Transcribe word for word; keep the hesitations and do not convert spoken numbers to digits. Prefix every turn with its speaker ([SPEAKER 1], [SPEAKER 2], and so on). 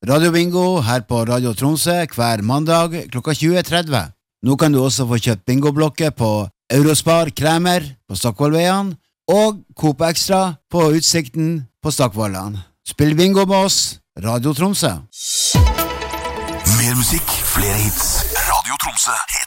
[SPEAKER 1] Radio Bingo her på Radio Tromsø hver mandag klokka tjue tretti. Nå kan du også få kjøpt bingoblokker på Eurospar Kremer på Stockvollveien og Coop Extra på Utsikten på Stockvollan. Spill bingo med oss, Radio Tromsø.
[SPEAKER 2] Mer musikk, flere hits. Radio Tromsø.